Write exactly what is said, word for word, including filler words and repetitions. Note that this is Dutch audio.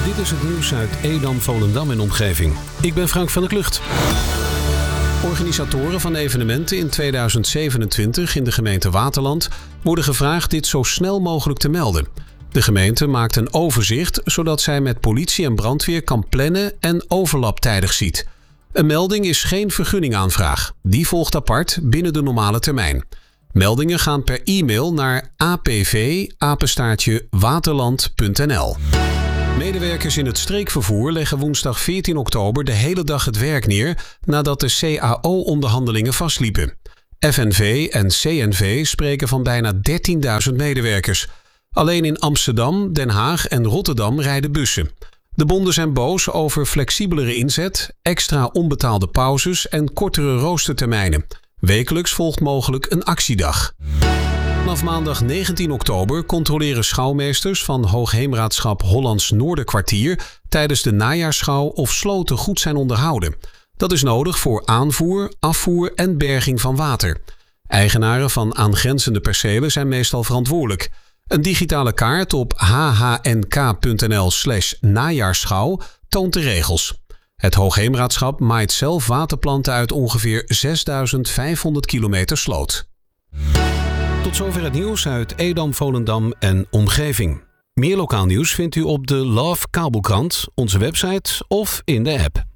Dit is het nieuws uit Edam, Volendam en omgeving. Ik ben Frank van der Klucht. Organisatoren van evenementen in tweeduizend zevenentwintig in de gemeente Waterland worden gevraagd dit zo snel mogelijk te melden. De gemeente maakt een overzicht zodat zij met politie en brandweer kan plannen en overlap tijdig ziet. Een melding is geen vergunningaanvraag. Die volgt apart binnen de normale termijn. Meldingen gaan per e-mail naar a p v apenstaartje waterland punt n l. Medewerkers in het streekvervoer leggen woensdag veertien oktober de hele dag het werk neer nadat de C A O-onderhandelingen vastliepen. F N V en C N V spreken van bijna dertienduizend medewerkers. Alleen in Amsterdam, Den Haag en Rotterdam rijden bussen. De bonden zijn boos over flexibelere inzet, extra onbetaalde pauzes en kortere roostertermijnen. Wekelijks volgt mogelijk een actiedag. Vanaf maandag negentien oktober controleren schouwmeesters van Hoogheemraadschap Hollands Noorderkwartier tijdens de najaarsschouw of sloten goed zijn onderhouden. Dat is nodig voor aanvoer, afvoer en berging van water. Eigenaren van aangrenzende percelen zijn meestal verantwoordelijk. Een digitale kaart op h h n k punt n l slash najaarsschouw toont de regels. Het Hoogheemraadschap maait zelf waterplanten uit ongeveer zesduizend vijfhonderd kilometer sloot. Tot zover het nieuws uit Edam, Volendam en omgeving. Meer lokaal nieuws vindt u op de Love Kabelkrant, onze website of in de app.